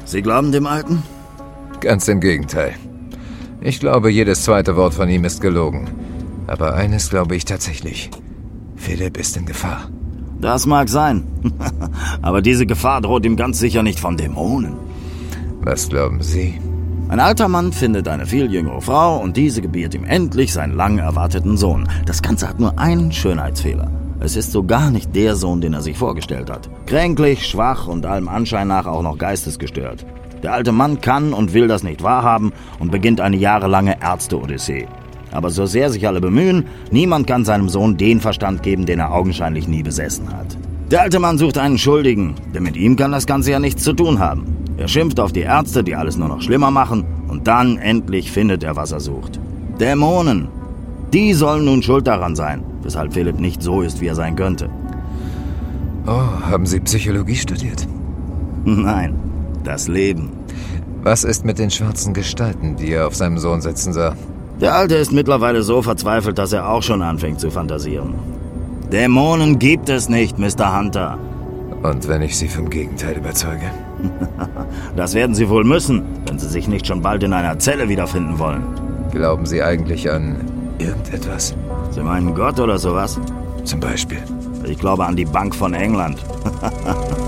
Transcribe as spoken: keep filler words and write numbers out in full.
Sie glauben dem Alten? Ganz im Gegenteil. Ich glaube, jedes zweite Wort von ihm ist gelogen. Aber eines glaube ich tatsächlich. Philipp ist in Gefahr. Das mag sein. Aber diese Gefahr droht ihm ganz sicher nicht von Dämonen. Was glauben Sie? Ein alter Mann findet eine viel jüngere Frau und diese gebiert ihm endlich seinen lang erwarteten Sohn. Das Ganze hat nur einen Schönheitsfehler. Es ist so gar nicht der Sohn, den er sich vorgestellt hat. Kränklich, schwach und allem Anschein nach auch noch geistesgestört. Der alte Mann kann und will das nicht wahrhaben und beginnt eine jahrelange Ärzte-Odyssee. Aber so sehr sich alle bemühen, niemand kann seinem Sohn den Verstand geben, den er augenscheinlich nie besessen hat. Der alte Mann sucht einen Schuldigen, denn mit ihm kann das Ganze ja nichts zu tun haben. Er schimpft auf die Ärzte, die alles nur noch schlimmer machen, und dann endlich findet er, was er sucht. Dämonen! Die sollen nun schuld daran sein, weshalb Philipp nicht so ist, wie er sein könnte. Oh, haben Sie Psychologie studiert? Nein, das Leben. Was ist mit den schwarzen Gestalten, die er auf seinem Sohn sitzen sah? Der Alte ist mittlerweile so verzweifelt, dass er auch schon anfängt zu fantasieren. Dämonen gibt es nicht, Mister Hunter. Und wenn ich Sie vom Gegenteil überzeuge? Das werden Sie wohl müssen, wenn Sie sich nicht schon bald in einer Zelle wiederfinden wollen. Glauben Sie eigentlich an irgendetwas? Sie meinen Gott oder sowas? Zum Beispiel? Ich glaube an die Bank von England.